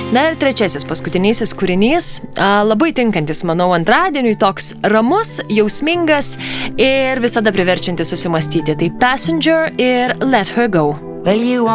Na ir trečiasis, paskutinysis kūrinys, labai tinkantis, manau, antradieniui, toks ramus, jausmingas ir visada priverčiantis susimastyti. Tai Passenger ir Let Her Go. Well, you